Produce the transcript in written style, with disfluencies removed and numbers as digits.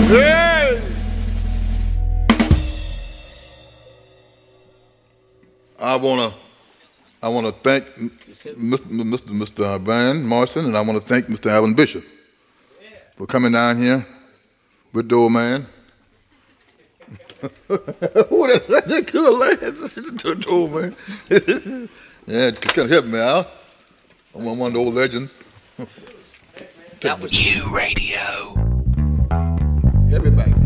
Yeah. I wanna thank Mr. Van Morrison, and I want to thank Mr. Alvin Bishop for coming down here with the old man. Who that good lad? The old man. Yeah, can help me out. I'm one of the old legends. That was U Radio. Everybody.